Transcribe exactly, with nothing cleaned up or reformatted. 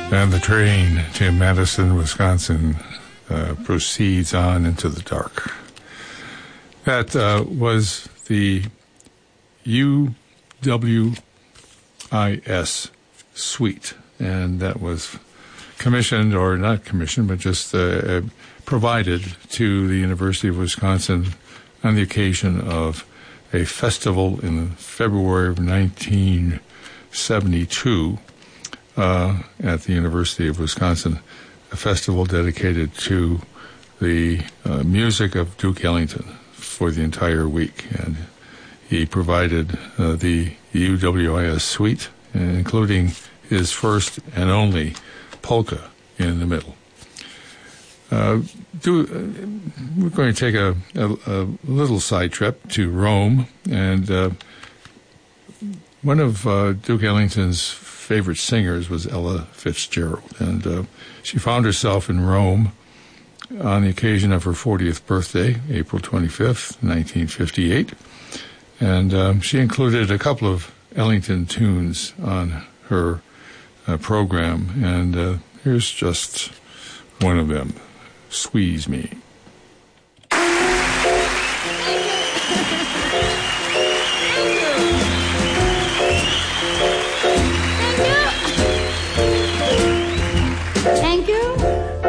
And the train to Madison, Wisconsin uh, proceeds on into the dark. That uh, was the U W I S suite, and that was commissioned, or not commissioned, but just uh, provided to the University of Wisconsin on the occasion of a festival in February of nineteen seventy-two uh, at the University of Wisconsin, a festival dedicated to the uh, music of Duke Ellington for the entire week. And he provided uh, the U W I S suite, including his first and only polka in the middle. Uh, do, uh, we're going to take a, a, a little side trip to Rome, and uh, one of uh, Duke Ellington's favorite singers was Ella Fitzgerald, and uh, she found herself in Rome on the occasion of her fortieth birthday, April twenty-fifth, nineteen fifty-eight, and um, she included a couple of Ellington tunes on her uh, program, and uh, here's just one of them, Squeeze Me.